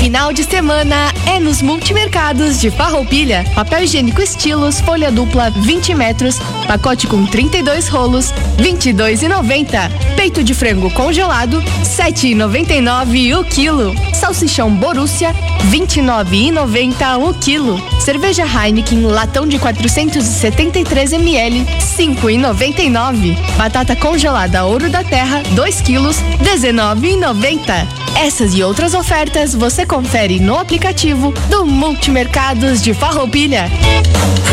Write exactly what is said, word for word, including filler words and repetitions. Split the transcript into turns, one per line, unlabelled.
Final de semana é nos multimercados de Farroupilha. Papel higiênico Estilos, folha dupla vinte metros, pacote com trinta e dois rolos, vinte e dois e noventa. Peito de frango congelado, sete e noventa e nove o quilo. Salsichão Borussia, vinte e nove e noventa o quilo. Cerveja Heineken, latão de quatrocentos e setenta e três mililitros, cinco e noventa e nove. Batata congelada Ouro da Terra, dois quilos, dezenove e noventa. Essas e outras ofertas você confere no aplicativo do Multimercados de Farroupilha.